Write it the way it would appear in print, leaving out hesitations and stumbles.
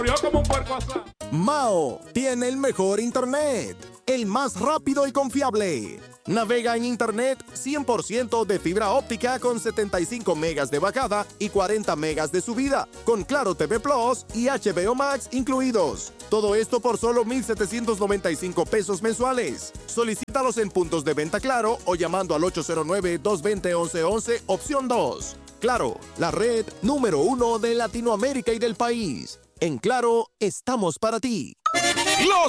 Como un puerco asado. Mao tiene el mejor internet, el más rápido y confiable. Navega en internet 100% de fibra óptica con 75 megas de bajada y 40 megas de subida, con Claro TV Plus y HBO Max incluidos. Todo esto por solo 1,795 pesos mensuales. Solicítalos en puntos de venta Claro o llamando al 809-220-1111, opción 2. Claro, la red número 1 de Latinoamérica y del país. En Claro, estamos para ti. Los